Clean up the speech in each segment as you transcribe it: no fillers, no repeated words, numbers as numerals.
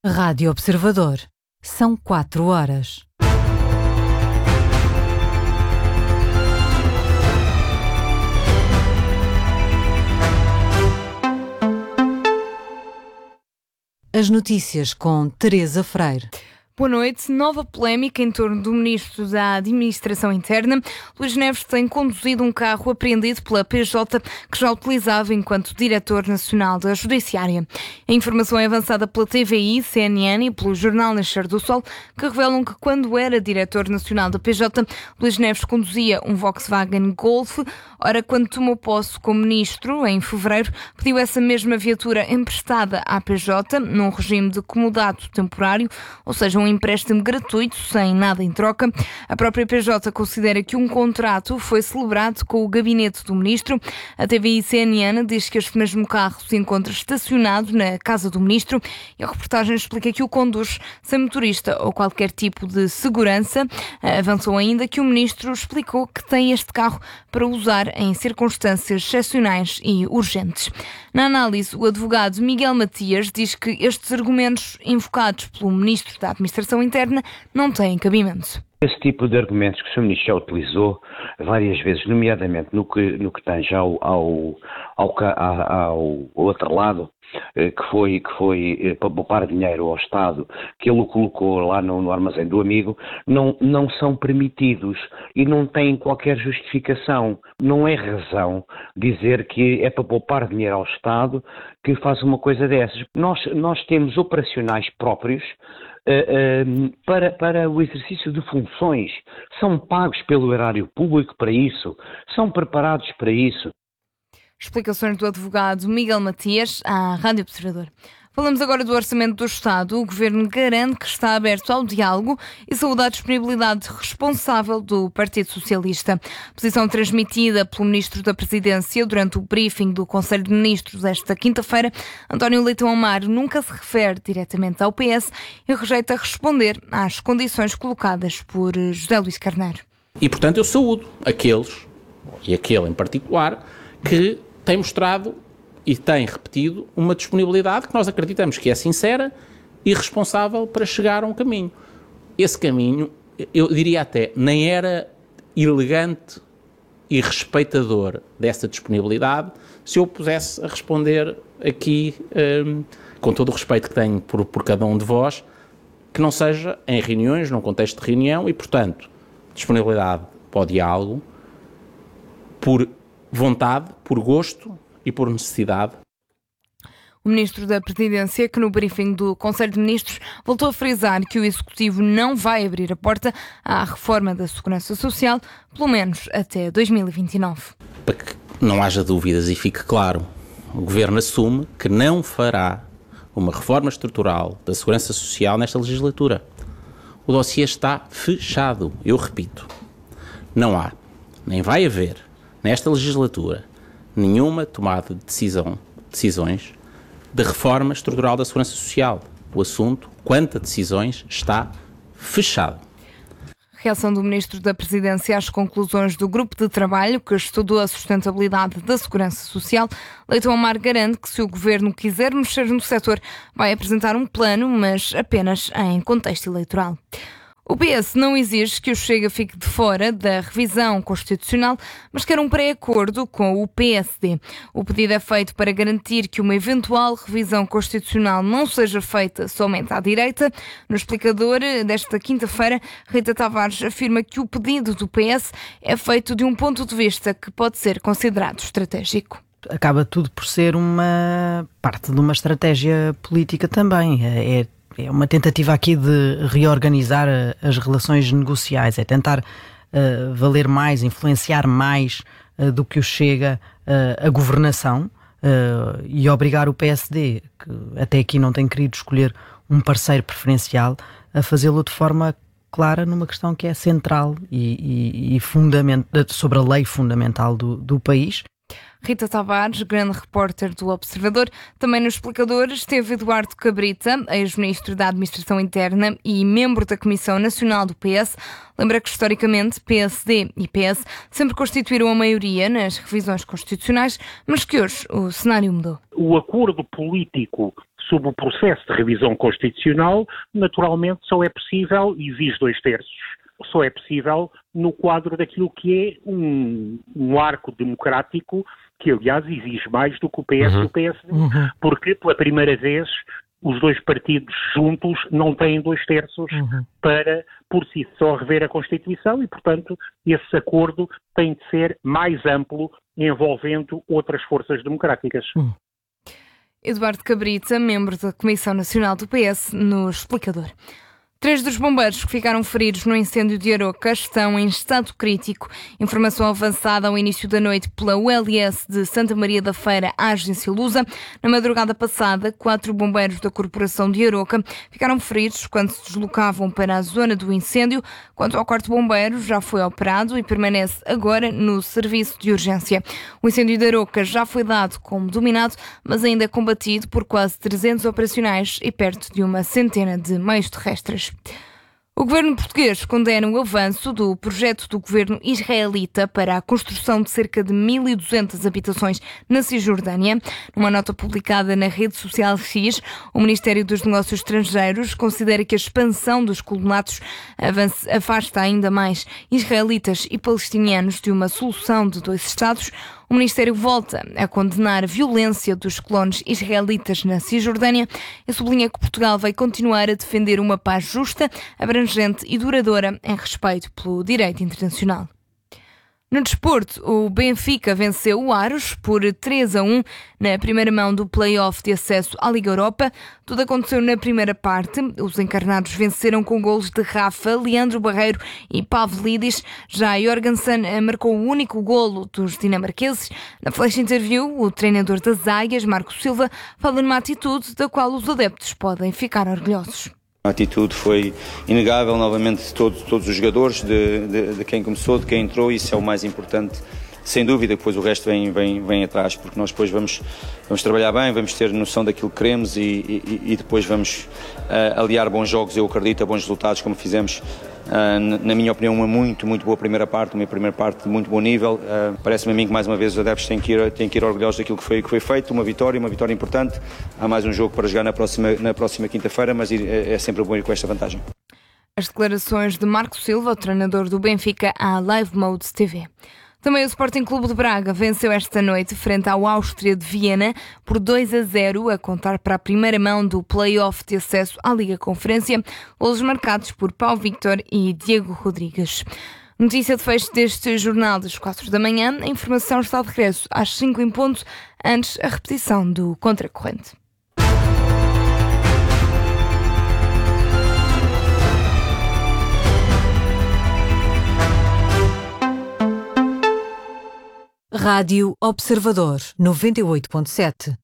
Rádio Observador. São 4 horas. As notícias com Teresa Freire. Boa noite. Nova polémica em torno do Ministro da Administração Interna. Luís Neves tem conduzido um carro apreendido pela PJ que já utilizava enquanto Diretor Nacional da Judiciária. A informação é avançada pela TVI, CNN e pelo jornal Nascer do Sol, que revelam que quando era Diretor Nacional da PJ, Luís Neves conduzia um Volkswagen Golf. Ora, quando tomou posse como Ministro, em fevereiro, pediu essa mesma viatura emprestada à PJ, num regime de comodato temporário, ou seja, um empréstimo gratuito, sem nada em troca. A própria PJ considera que um contrato foi celebrado com o gabinete do Ministro. A TVI CNN diz que este mesmo carro se encontra estacionado na casa do Ministro e a reportagem explica que o conduz sem motorista ou qualquer tipo de segurança. Avançou ainda que o Ministro explicou que tem este carro para usar em circunstâncias excepcionais e urgentes. Na análise, o advogado Miguel Matias diz que estes argumentos invocados pelo Ministro da Administração Interna não têm cabimento. Esse tipo de argumentos que o Sr. Ministro já utilizou várias vezes, nomeadamente no que tange ao outro lado, que foi para poupar dinheiro ao Estado, que ele o colocou lá no armazém do amigo, não são permitidos e não têm qualquer justificação. Não é razão dizer que é para poupar dinheiro ao Estado que faz uma coisa dessas. Nós temos operacionais próprios para o exercício de funções, são pagos pelo erário público para isso, são preparados para isso. Explicações do advogado Miguel Matias à Rádio Observador. Falamos agora do Orçamento do Estado. O Governo garante que está aberto ao diálogo e saúda a disponibilidade responsável do Partido Socialista. Posição transmitida pelo Ministro da Presidência durante o briefing do Conselho de Ministros esta quinta-feira. António Leitão Amaro nunca se refere diretamente ao PS e rejeita responder às condições colocadas por José Luís Carneiro. E, portanto, eu saúdo aqueles, e aquele em particular, que tem mostrado e tem repetido uma disponibilidade que nós acreditamos que é sincera e responsável para chegar a um caminho. Esse caminho, eu diria até, nem era elegante e respeitador dessa disponibilidade se eu pusesse a responder aqui, com todo o respeito que tenho por cada um de vós, que não seja em reuniões, num contexto de reunião e, portanto, disponibilidade para o diálogo, por vontade, por gosto e por necessidade. O Ministro da Presidência, que no briefing do Conselho de Ministros voltou a frisar que o Executivo não vai abrir a porta à reforma da Segurança Social, pelo menos até 2029. Para que não haja dúvidas e fique claro, o Governo assume que não fará uma reforma estrutural da Segurança Social nesta legislatura. O dossiê está fechado, eu repito. Não há, nem vai haver, nesta legislatura, nenhuma tomada de decisões de reforma estrutural da Segurança Social. O assunto, quanto a decisões, está fechado. Reação do Ministro da Presidência às conclusões do grupo de trabalho que estudou a sustentabilidade da Segurança Social. Leitão Amaro garante que se o Governo quiser mexer no setor, vai apresentar um plano, mas apenas em contexto eleitoral. O PS não exige que o Chega fique de fora da revisão constitucional, mas quer um pré-acordo com o PSD. O pedido é feito para garantir que uma eventual revisão constitucional não seja feita somente à direita. No explicador desta quinta-feira, Rita Tavares afirma que o pedido do PS é feito de um ponto de vista que pode ser considerado estratégico. Acaba tudo por ser uma parte de uma estratégia política também. É uma tentativa aqui de reorganizar as relações negociais, é tentar valer mais, influenciar mais do que o Chega a governação e obrigar o PSD, que até aqui não tem querido escolher um parceiro preferencial, a fazê-lo de forma clara numa questão que é central e sobre a lei fundamental do país. Rita Tavares, grande repórter do Observador. Também no explicador esteve Eduardo Cabrita, ex-ministro da Administração Interna e membro da Comissão Nacional do PS. Lembra que, historicamente, PSD e PS sempre constituíram a maioria nas revisões constitucionais, mas que hoje o cenário mudou. O acordo político sob o processo de revisão constitucional, naturalmente só é possível, e exige 2/3, só é possível no quadro daquilo que é um arco democrático que, aliás, exige mais do que o PS e o PSD, porque, pela primeira vez, os dois partidos juntos não têm 2/3 para, por si só, rever a Constituição e, portanto, esse acordo tem de ser mais amplo, envolvendo outras forças democráticas. Eduardo Cabrita, membro da Comissão Nacional do PS, no Explicador. 3 dos bombeiros que ficaram feridos no incêndio de Aroca estão em estado crítico. Informação avançada ao início da noite pela ULS de Santa Maria da Feira à agência Lusa. Na madrugada passada, 4 bombeiros da Corporação de Aroca ficaram feridos quando se deslocavam para a zona do incêndio. Quanto ao quarto bombeiro, já foi operado e permanece agora no serviço de urgência. O incêndio de Aroca já foi dado como dominado, mas ainda é combatido por quase 300 operacionais e perto de uma centena de meios terrestres. O governo português condena o avanço do projeto do governo israelita para a construção de cerca de 1.200 habitações na Cisjordânia. Numa nota publicada na rede social X, o Ministério dos Negócios Estrangeiros considera que a expansão dos colonatos afasta ainda mais israelitas e palestinianos de uma solução de 2 Estados. O Ministério volta a condenar a violência dos colonos israelitas na Cisjordânia e sublinha que Portugal vai continuar a defender uma paz justa, abrangente e duradoura em respeito pelo direito internacional. No desporto, o Benfica venceu o Aros por 3-1 na primeira mão do play-off de acesso à Liga Europa. Tudo aconteceu na primeira parte. Os encarnados venceram com golos de Rafa, Leandro Barreiro e Pavlidis. Já Jorgensen marcou o único golo dos dinamarqueses. Na flash interview, o treinador das Águias, Marco Silva, fala numa atitude da qual os adeptos podem ficar orgulhosos. A atitude foi inegável, novamente, de todos os jogadores, de quem começou, de quem entrou, isso é o mais importante, sem dúvida. Depois o resto vem atrás, porque nós depois vamos trabalhar bem, vamos ter noção daquilo que queremos e depois vamos aliar bons jogos, eu acredito, a bons resultados, como fizemos. Na minha opinião, uma muito boa primeira parte, uma primeira parte de muito bom nível. Parece-me a mim que mais uma vez os adeptos têm que ir orgulhosos daquilo que foi feito, uma vitória importante. Há mais um jogo para jogar na próxima quinta-feira, mas é sempre bom ir com esta vantagem. As declarações de Marco Silva, o treinador do Benfica, à Live Mode TV. Também o Sporting Clube de Braga venceu esta noite frente ao Áustria de Viena por 2-0, a contar para a primeira mão do play-off de acesso à Liga Conferência, golos marcados por Pau Victor e Diego Rodrigues. Notícia de fecho deste jornal das 4 da manhã. A informação está de regresso às 5 em ponto, antes a repetição do Contracorrente. Rádio Observador 98.7.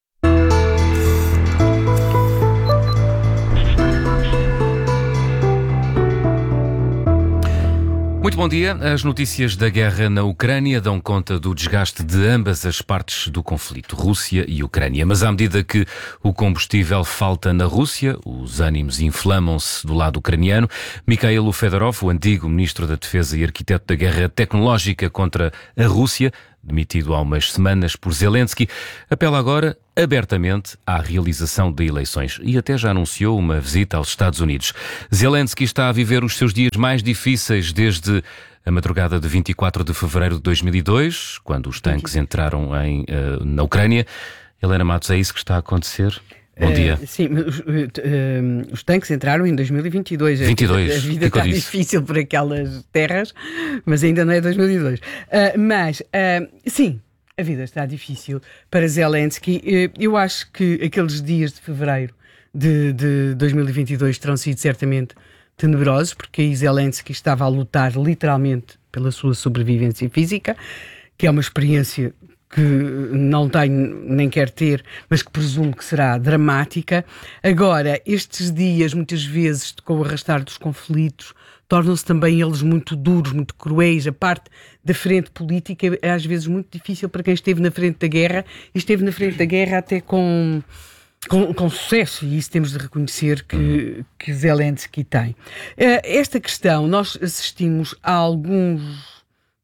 Muito bom dia. As notícias da guerra na Ucrânia dão conta do desgaste de ambas as partes do conflito, Rússia e Ucrânia. Mas à medida que o combustível falta na Rússia, os ânimos inflamam-se do lado ucraniano. Mikhailo Fedorov, o antigo ministro da Defesa e arquiteto da guerra tecnológica contra a Rússia, demitido há umas semanas por Zelensky, apela agora abertamente à realização de eleições e até já anunciou uma visita aos Estados Unidos. Zelensky está a viver os seus dias mais difíceis desde a madrugada de 24 de fevereiro de 2002, quando os tanques entraram na Ucrânia. Helena Matos, é isso que está a acontecer? Bom dia. Sim, os tanques entraram em 2022. 22, a vida está difícil por aquelas terras, mas ainda não é 2002. Sim, a vida está difícil para Zelensky. Eu acho que aqueles dias de fevereiro de 2022 terão sido certamente tenebrosos, porque aí Zelensky estava a lutar literalmente pela sua sobrevivência física, que é uma experiência que não tenho nem quero ter, mas que presumo que será dramática. Agora, estes dias, muitas vezes, com o arrastar dos conflitos, tornam-se também eles muito duros, muito cruéis. A parte da frente política é às vezes muito difícil para quem esteve na frente da guerra, e esteve na frente da guerra até com sucesso, e isso temos de reconhecer que Zelensky tem. Esta questão, nós assistimos a alguns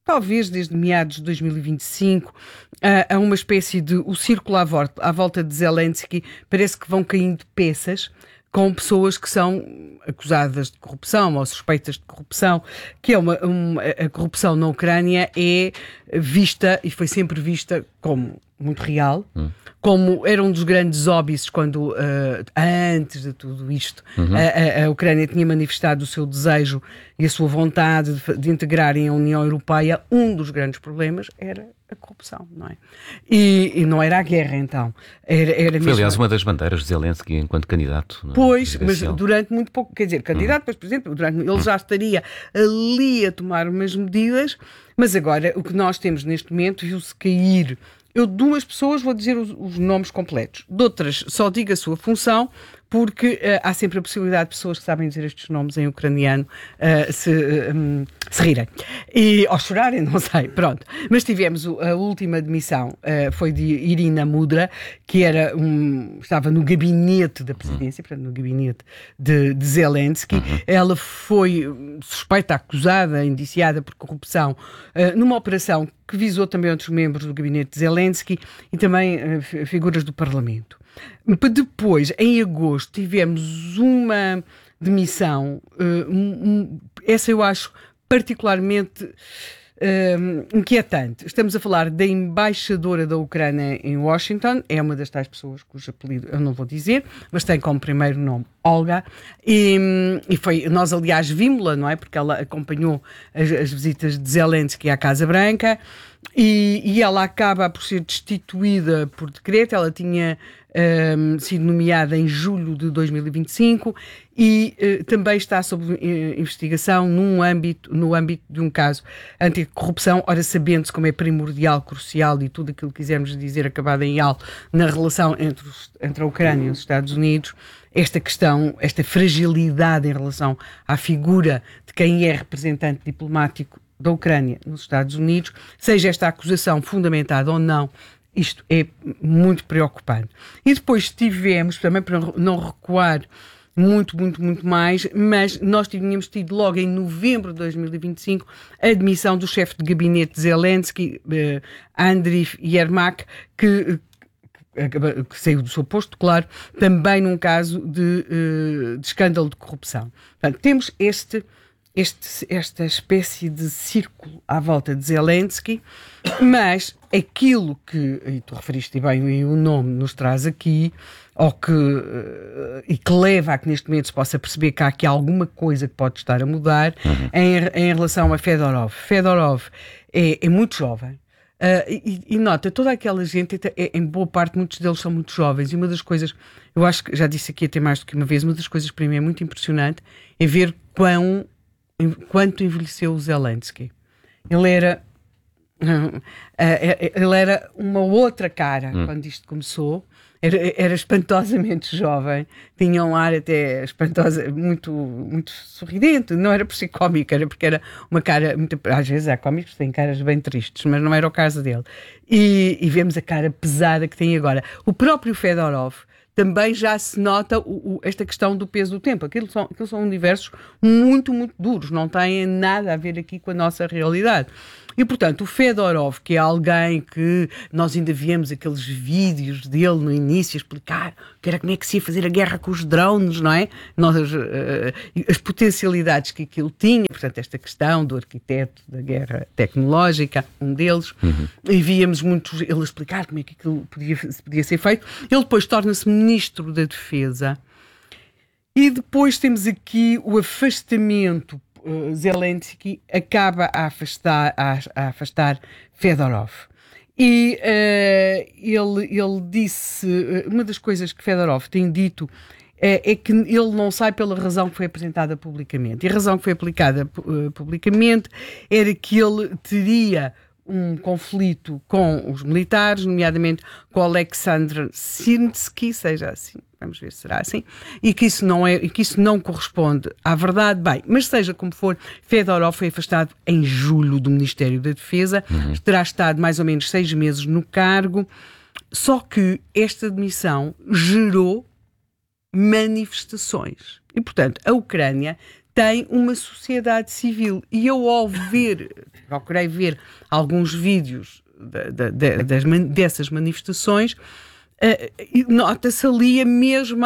talvez desde meados de 2025, a uma espécie de o círculo à volta de Zelensky, parece que vão caindo peças com pessoas que são acusadas de corrupção ou suspeitas de corrupção, que é a corrupção na Ucrânia é vista, e foi sempre vista como muito real, como era um dos grandes óbices quando, antes de tudo isto, a Ucrânia tinha manifestado o seu desejo e a sua vontade de integrarem a União Europeia. Um dos grandes problemas era a corrupção, não é? E não era a guerra, então. Era foi, aliás, uma das bandeiras de Zelensky enquanto candidato. Pois, mas durante muito pouco, quer dizer, candidato, mas, por exemplo, ele já estaria ali a tomar umas medidas, mas agora o que nós temos neste momento viu-se cair. Eu, de umas pessoas, vou dizer os nomes completos. De outras, só digo a sua função, porque há sempre a possibilidade de pessoas que sabem dizer estes nomes em ucraniano se rirem. Ou chorarem, não sei, pronto. Mas tivemos a última demissão, foi de Irina Mudra, que estava no gabinete da presidência, portanto, no gabinete de Zelensky. Ela foi suspeita, acusada, indiciada por corrupção numa operação que visou também outros membros do gabinete de Zelensky e também figuras do Parlamento. Depois, em agosto, tivemos uma demissão, essa eu acho particularmente inquietante. Estamos a falar da embaixadora da Ucrânia em Washington, é uma das tais pessoas cujo apelido eu não vou dizer, mas tem como primeiro nome Olga, e nós aliás vimos-la, não é? Porque ela acompanhou as visitas de Zelensky à Casa Branca e ela acaba por ser destituída por decreto. Ela tinha sido nomeada em julho de 2025 e também está sob investigação no âmbito de um caso anticorrupção, ora sabendo-se como é primordial, crucial e tudo aquilo que quisermos dizer acabado em al na relação entre a Ucrânia e os Estados Unidos, esta questão, esta fragilidade em relação à figura de quem é representante diplomático da Ucrânia nos Estados Unidos, seja esta acusação fundamentada ou não, isto é muito preocupante. E depois tivemos, também para não recuar muito mais, mas nós tínhamos tido logo em novembro de 2025 a admissão do chefe de gabinete de Zelensky, Andriy Yermak, que saiu do seu posto, claro, também num caso de escândalo de corrupção. Portanto, temos esta espécie de círculo à volta de Zelensky, mas aquilo que, e tu referiste bem, e o nome nos traz aqui, e que leva a que neste momento se possa perceber que há aqui alguma coisa que pode estar a mudar em relação a Fedorov. Fedorov é muito jovem. E nota, toda aquela gente, em boa parte, muitos deles são muito jovens, e uma das coisas, eu acho que já disse aqui até mais do que uma vez, uma das coisas para mim é muito impressionante é ver quanto envelheceu o Zelensky. Ele era uma outra cara quando isto começou. Era espantosamente jovem, tinha um ar até espantoso, muito, muito sorridente. Não era por ser cómico, era porque era uma cara, às vezes há cómicos que têm caras bem tristes, mas não era o caso dele. E vemos a cara pesada que tem agora. O próprio Fedorov também já se nota esta questão do peso do tempo. Aquilo são universos muito, muito duros, não têm nada a ver aqui com a nossa realidade. E, portanto, o Fedorov, que é alguém que nós ainda vemos aqueles vídeos dele no início explicar que era como é que se ia fazer a guerra com os drones, não é? As potencialidades que aquilo tinha, portanto, esta questão do arquiteto da guerra tecnológica, um deles, e víamos muito ele explicar como é que aquilo podia ser feito. Ele depois torna-se ministro da Defesa e depois temos aqui o afastamento. Zelensky acaba a afastar Fedorov. E ele disse, uma das coisas que Fedorov tem dito é que ele não sai pela razão que foi apresentada publicamente. E a razão que foi aplicada publicamente era que ele teria um conflito com os militares, nomeadamente com Alexander Sirsky, seja assim, vamos ver se será assim, e que isso não corresponde à verdade. Bem, mas seja como for, Fedorov foi afastado em julho do Ministério da Defesa, terá estado mais ou menos 6 meses no cargo, só que esta demissão gerou manifestações. E, portanto, a Ucrânia tem uma sociedade civil. E eu, procurei ver alguns vídeos dessas manifestações, nota-se ali o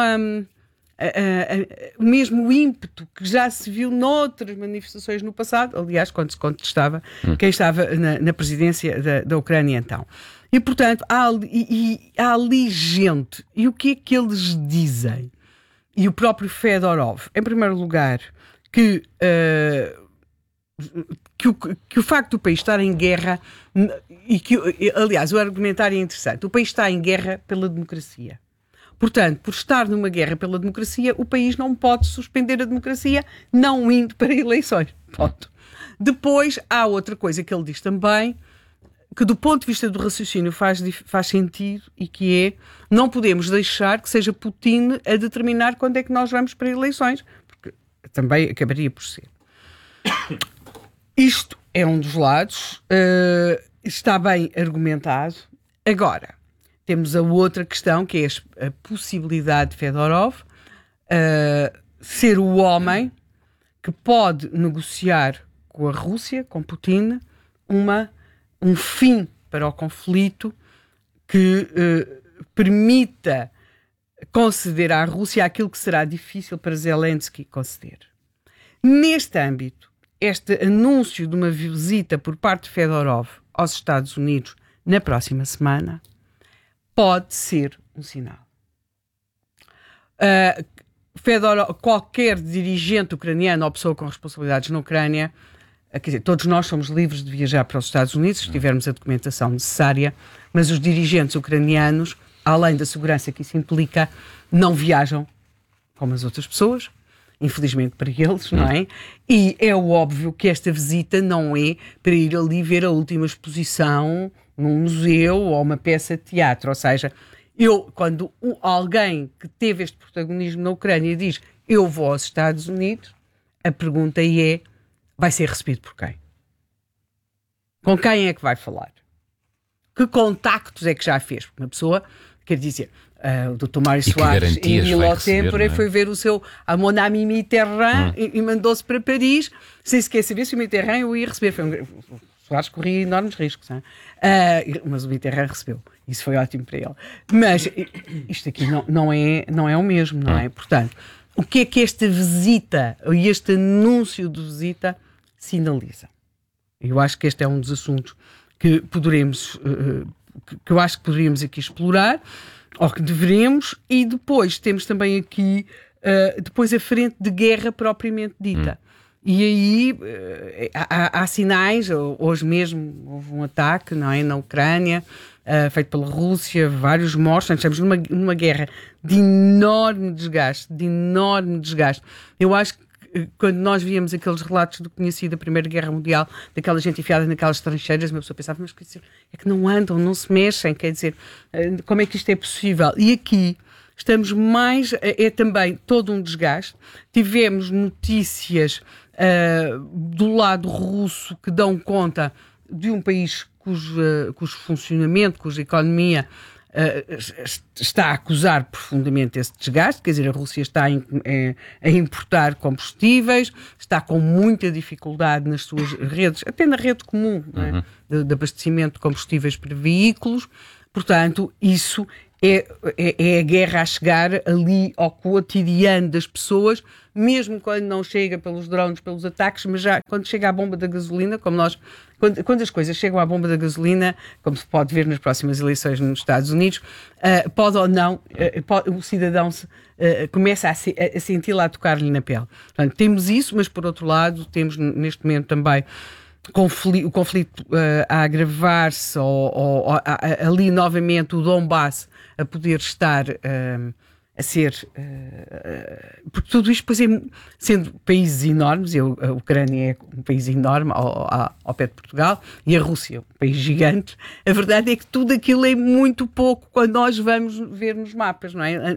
mesmo ímpeto que já se viu noutras manifestações no passado, aliás, quando se contestava quem estava na presidência da Ucrânia então. E, portanto, há ali gente. E o que é que eles dizem? E o próprio Fedorov, em primeiro lugar, que o facto do país estar em guerra, aliás, o argumentário é interessante, o país está em guerra pela democracia. Portanto, por estar numa guerra pela democracia, o país não pode suspender a democracia não indo para eleições. Ponto. Depois, há outra coisa que ele diz também, que do ponto de vista do raciocínio faz sentido, e que é, não podemos deixar que seja Putin a determinar quando é que nós vamos para eleições, porque também acabaria por ser. Isto é um dos lados, está bem argumentado. Agora, temos a outra questão, que é a possibilidade de Fedorov ser o homem que pode negociar com a Rússia, com Putin, um fim para o conflito que permita conceder à Rússia aquilo que será difícil para Zelensky conceder. Neste âmbito, este anúncio de uma visita por parte de Fedorov aos Estados Unidos na próxima semana pode ser um sinal. Fedorov, qualquer dirigente ucraniano ou pessoa com responsabilidades na Ucrânia, quer dizer, todos nós somos livres de viajar para os Estados Unidos se tivermos a documentação necessária, mas os dirigentes ucranianos, além da segurança que isso implica, não viajam como as outras pessoas, infelizmente para eles, não é? E é óbvio que esta visita não é para ir ali ver a última exposição num museu ou uma peça de teatro, ou seja, quando alguém que teve este protagonismo na Ucrânia diz eu vou aos Estados Unidos, a pergunta é, vai ser recebido por quem? Com quem é que vai falar? Que contactos é que já fez? Porque uma pessoa, quer dizer, o Dr. Mário Soares, em Vila Tempore, foi ver o seu Mon ami Mitterrand e mandou-se para Paris, sem sequer saber se o Mitterrand o ia receber. O Soares corria enormes riscos, mas o Mitterrand recebeu. Isso foi ótimo para ele. Mas isto aqui não é o mesmo, não é? Portanto, o que é que esta visita, ou este anúncio de visita, sinaliza? Eu acho que este é um dos assuntos que eu acho que poderíamos aqui explorar, ou que deveremos, e depois temos também aqui depois a frente de guerra propriamente dita. E aí há sinais, hoje mesmo houve um ataque, não é, na Ucrânia, feito pela Rússia, vários mortos, estamos numa guerra de enorme desgaste, Eu acho que quando nós víamos aqueles relatos do que tinha sido a Primeira Guerra Mundial, daquela gente enfiada naquelas trincheiras, uma pessoa pensava, mas quer dizer, é que não andam, não se mexem, quer dizer, como é que isto é possível? E aqui estamos mais, é também todo um desgaste. Tivemos notícias do lado russo que dão conta de um país cujo funcionamento, cuja economia está a acusar profundamente esse desgaste, quer dizer, a Rússia está a importar combustíveis, está com muita dificuldade nas suas redes, até na rede comum, não é? De abastecimento de combustíveis para veículos. Portanto, isso é a guerra a chegar ali ao cotidiano das pessoas, mesmo quando não chega pelos drones, pelos ataques, mas já quando chega à bomba da gasolina, como nós, quando as coisas chegam à bomba da gasolina, como se pode ver nas próximas eleições nos Estados Unidos, pode ou não, o cidadão começa a sentir-la, a tocar-lhe na pele. Portanto, temos isso, mas por outro lado, temos neste momento também o conflito a agravar-se, ou ali novamente o Donbass a poder estar a ser... porque tudo isto, pois, sendo países enormes, a Ucrânia é um país enorme ao pé de Portugal, e a Rússia um país gigante, a verdade é que tudo aquilo é muito pouco quando nós vamos ver nos mapas, não é?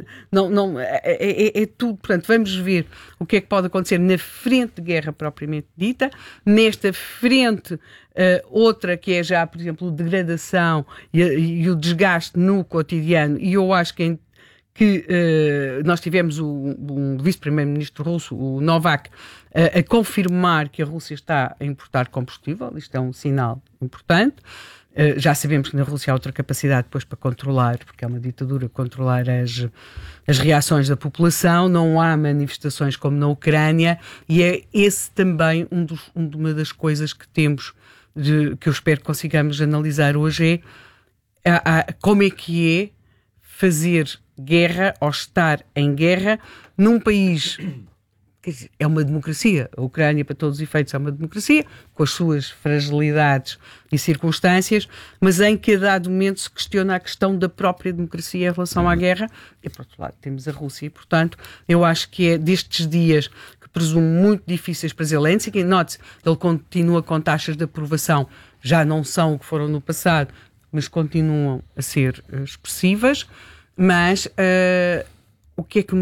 É tudo, portanto, vamos ver o que é que pode acontecer na frente de guerra propriamente dita, nesta frente outra que é já, por exemplo, a degradação e o desgaste no cotidiano, e eu acho que que nós tivemos um vice-primeiro-ministro russo, o Novak, a confirmar que a Rússia está a importar combustível. Isto é um sinal importante. Já sabemos que na Rússia há outra capacidade depois para controlar, porque é uma ditadura, controlar as reações da população. Não há manifestações como na Ucrânia, e é esse também uma das coisas que temos, que eu espero que consigamos analisar hoje, como é que é fazer guerra ou estar em guerra num país. Quer dizer, é uma democracia. A Ucrânia, para todos os efeitos, é uma democracia, com as suas fragilidades e circunstâncias, mas em que a dado momento se questiona a questão da própria democracia em relação à guerra. E, por outro lado, temos a Rússia. E, portanto, eu acho que é destes dias que presumo muito difíceis para Zelensky. Note-se, ele continua com taxas de aprovação, já não são o que foram no passado, mas continuam a ser expressivas. Mas o que é que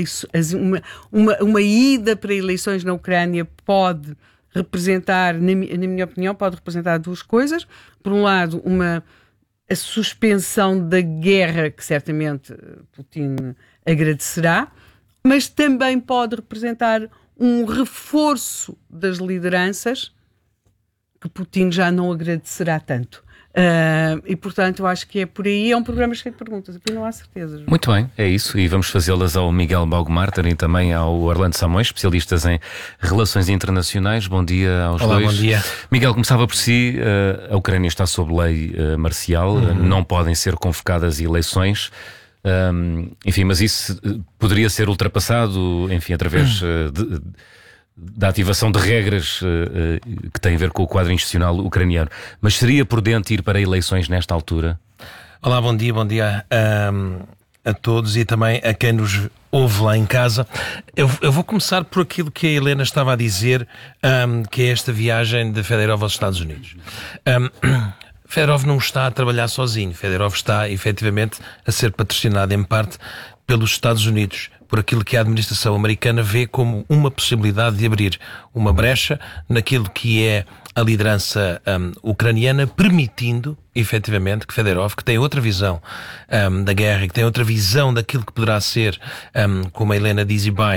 uma ida para eleições na Ucrânia pode representar, na minha opinião, pode representar duas coisas. Por um lado, a suspensão da guerra, que certamente Putin agradecerá, mas também pode representar um reforço das lideranças que Putin já não agradecerá tanto. E portanto eu acho que é por aí. É um programa cheio de perguntas, aqui não há certezas. Muito bem, é isso, e vamos fazê-las ao Miguel Baumgartner e também ao Orlando Samões, especialistas em relações internacionais. Bom dia aos dois. Olá, bom dia. Miguel, começava por si. A Ucrânia está sob lei marcial, não podem ser convocadas eleições. Enfim, mas isso poderia ser ultrapassado, enfim, através da ativação de regras que têm a ver com o quadro institucional ucraniano. Mas seria prudente ir para eleições nesta altura? Olá, bom dia a todos e também a quem nos ouve lá em casa. Eu vou começar por aquilo que a Helena estava a dizer, que é esta viagem de Fedorov aos Estados Unidos. Fedorov não está a trabalhar sozinho. Fedorov está, efetivamente, a ser patrocinado em parte pelos Estados Unidos, por aquilo que a administração americana vê como uma possibilidade de abrir uma brecha naquilo que é a liderança ucraniana, permitindo, efetivamente, que Fedorov, que tem outra visão da guerra, que tem outra visão daquilo que poderá ser, como a Helena diz bem,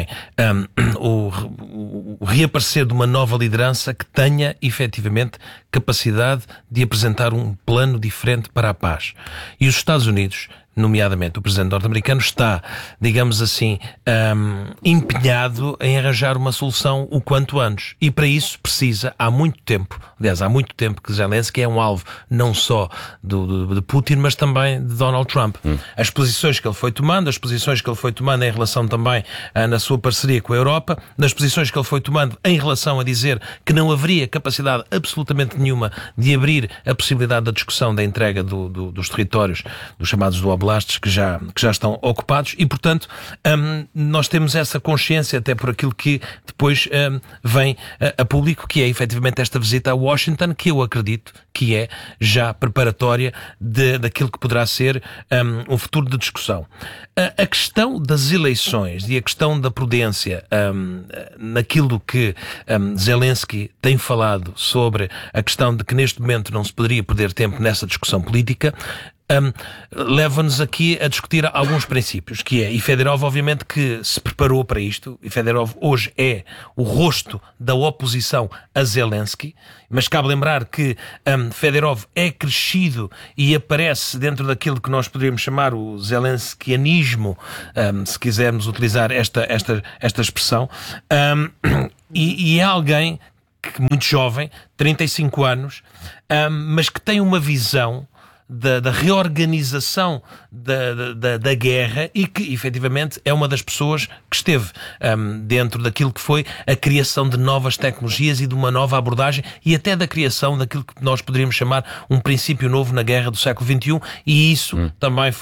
o reaparecer de uma nova liderança que tenha, efetivamente, capacidade de apresentar um plano diferente para a paz. E os Estados Unidos, nomeadamente o presidente norte-americano, está, digamos assim, empenhado em arranjar uma solução o quanto antes. E para isso precisa, há muito tempo que Zelensky é um alvo não só de Putin, mas também de Donald Trump. As posições que ele foi tomando, em relação também na sua parceria com a Europa, nas posições que ele foi tomando em relação a dizer que não haveria capacidade absolutamente nenhuma de abrir a possibilidade da discussão da entrega dos territórios, dos chamados do Oblast, que já estão ocupados, e portanto nós temos essa consciência, até por aquilo que depois vem a público, que é efetivamente esta visita a Washington, que eu acredito que é já preparatória daquilo que poderá ser um futuro de discussão. A questão das eleições e a questão da prudência naquilo que Zelensky tem falado sobre a questão de que neste momento não se poderia perder tempo nessa discussão política, leva-nos aqui a discutir alguns princípios, que é, e Fedorov obviamente que se preparou para isto, e Fedorov hoje é o rosto da oposição a Zelensky, mas cabe lembrar que Fedorov é crescido e aparece dentro daquilo que nós poderíamos chamar o zelenskianismo, se quisermos utilizar esta expressão, e é alguém que, muito jovem, 35 anos, mas que tem uma visão da reorganização da guerra e que efetivamente é uma das pessoas que esteve dentro daquilo que foi a criação de novas tecnologias e de uma nova abordagem e até da criação daquilo que nós poderíamos chamar um princípio novo na guerra do século XXI, e isso também